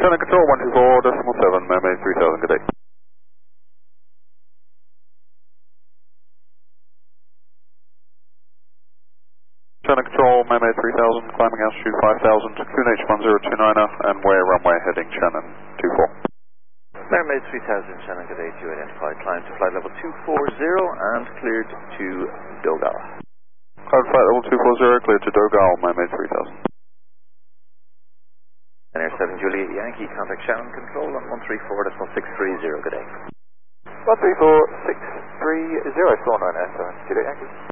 Channel Control 124.7, Mermaid 3000, good day. Channel Control, Mermaid 3000, climbing altitude 5000, QNH 1029er, and we're runway heading Shannon 24. Mermaid 3000, Shannon, good day to you, identified, climb to flight level 240 and cleared to Dogal. Climb flight level 240, cleared to Dogal, Mermaid 3000. And Air 7 Juliet Yankee, contact Shannon Control on 134.630, good day. 134.630, 499 Air 7 Juliet Yankee.